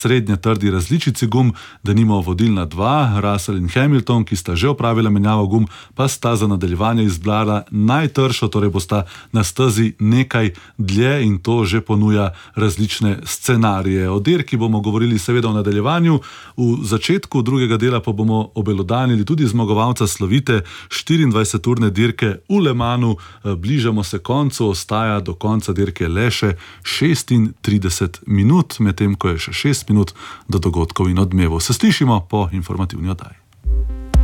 srednje trdi različici gum, denimo vodilna dva, Russell in Hamilton, ki sta že opravila menjavo gum, pa sta za nadaljevanje izbrala najtršo, torej bosta na stezi nekaj dlje in to že ponuja različne scenarije. O dirki bomo govorili seveda v nadaljevanju, v začetku drugega dela pa bomo obelodanili tudi zmagovalca slovite 24-urne dirke v Le Mansu. Bližamo se koncu, ostaja do konca dirke le še 36 minut, medtem ko je še 6 minut do dogodkov in odmevov. Se slišimo po informativni oddaji.